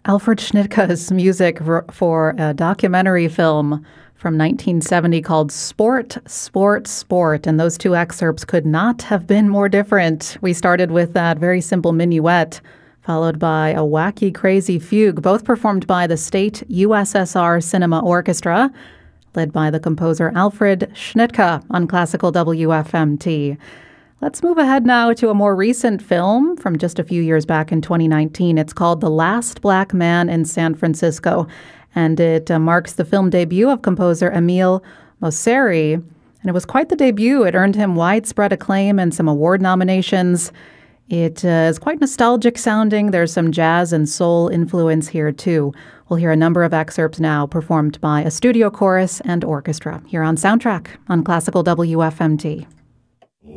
Alfred Schnitke's music for a documentary film from 1970 called Sport, Sport, Sport. And those two excerpts could not have been more different. We started with that very simple minuet, followed by a wacky, crazy fugue, both performed by the State USSR Cinema Orchestra, led by the composer Alfred Schnittke on Classical WFMT. Let's move ahead now to a more recent film from just a few years back in 2019. It's called The Last Black Man in San Francisco, and it marks the film debut of composer Emile Mosseri. And it was quite the debut. It earned him widespread acclaim and some award nominations. It is quite nostalgic sounding. There's some jazz and soul influence here, too. We'll hear a number of excerpts now performed by a studio chorus and orchestra here on Soundtrack on Classical WFMT.